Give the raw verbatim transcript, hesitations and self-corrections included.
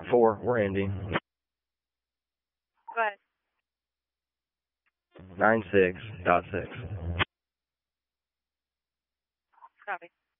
Four, we're ending. Go ahead. Nine six dot six. Copy.